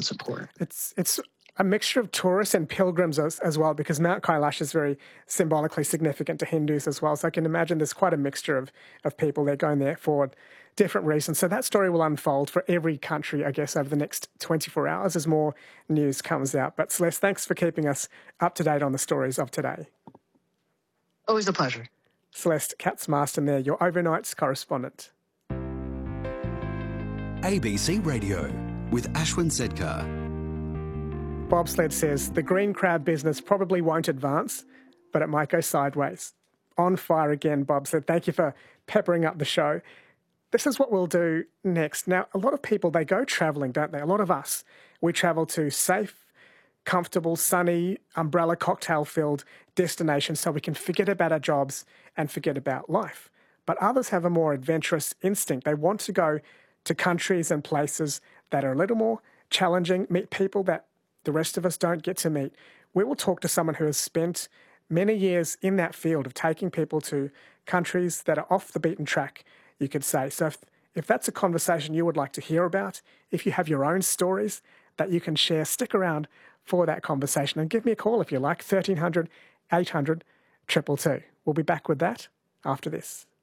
and support. It's a mixture of tourists and pilgrims as well, because Mount Kailash is very symbolically significant to Hindus as well. So I can imagine there's quite a mixture of people. They're going there for different reasons. So that story will unfold for every country, I guess, over the next 24 hours as more news comes out. But Celeste, thanks for keeping us up to date on the stories of today. Always a pleasure. Celeste Katz-Marston there, your overnights correspondent. ABC Radio with Ashwin Sedkar. Bobsled says the green crab business probably won't advance, but it might go sideways. On fire again, Bobsled. Thank you for peppering up the show. This is what we'll do next. Now, a lot of people, they go travelling, don't they? A lot of us, we travel to safe, comfortable, sunny, umbrella cocktail-filled destinations so we can forget about our jobs and forget about life. But others have a more adventurous instinct. They want to go to countries and places that are a little more challenging, meet people that the rest of us don't get to meet. We will talk to someone who has spent many years in that field of taking people to countries that are off the beaten track, you could say. So if that's a conversation you would like to hear about, if you have your own stories that you can share, stick around for that conversation and give me a call if you like, 1300 800 222. We'll be back with that after this.